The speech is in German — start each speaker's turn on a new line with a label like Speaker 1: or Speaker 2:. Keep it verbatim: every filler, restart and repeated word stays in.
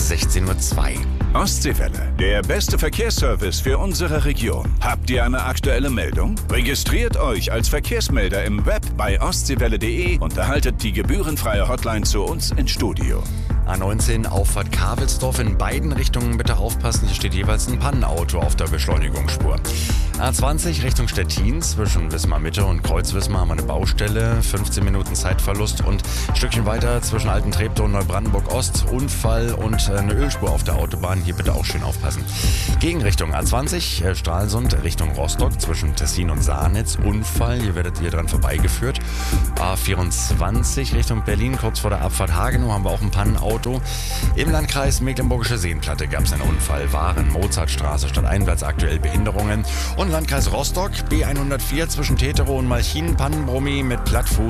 Speaker 1: sechzehn Uhr zwei.
Speaker 2: Ostseewelle, der beste Verkehrsservice für unsere Region. Habt ihr eine aktuelle Meldung? Registriert euch als Verkehrsmelder im Web bei ostseewelle punkt de und erhaltet die gebührenfreie Hotline zu uns ins Studio.
Speaker 1: A neunzehn, Auffahrt Kavelsdorf, in beiden Richtungen bitte aufpassen. Hier steht jeweils ein Pannenauto auf der Beschleunigungsspur. A zwanzig Richtung Stettin, zwischen Wismar Mitte und Kreuz-Wismar haben wir eine Baustelle, fünfzehn Minuten Zeitverlust, und ein Stückchen weiter zwischen Alten Treptow und Neubrandenburg Ost, Unfall und eine Ölspur auf der Autobahn. Hier bitte auch schön aufpassen. Gegenrichtung A zwanzig, äh, Stralsund Richtung Rostock, zwischen Tessin und Saarnitz, Unfall, hier werdet ihr dran vorbeigeführt. A vierundzwanzig Richtung Berlin, kurz vor der Abfahrt Hagenow haben wir auch ein Pannenauto. Im Landkreis Mecklenburgische Seenplatte gab es einen Unfall, Waren, Mozartstraße, Stadteinplatz, aktuell Behinderungen. Und Landkreis Rostock, B hundertvier zwischen Teterow und Malchin, Pannenbrummi mit Plattfuß.